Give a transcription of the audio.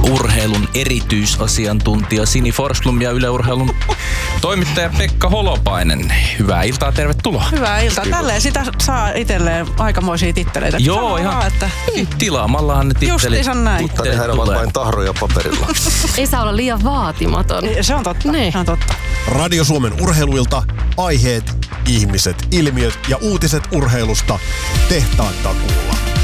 urheilun erityisasiantuntija Sini Forsblom ja Yle Urheilun toimittaja Pekka Holopainen. Hyvää iltaa, tervetuloa. Hyvää iltaa. Tälleen sitä saa itselleen aikamoisia titteleitä. Joo, ihan vaan, että tilaamallahan ne tittelit. Justiinsa näin. Mutta nehän ovat vain tahroja paperilla. Ei saa olla liian vaatimaton. Se on totta. Niin. Se on totta. Radio Suomen urheiluilta, aiheet, ihmiset, ilmiöt ja uutiset urheilusta tehtaan takuulla.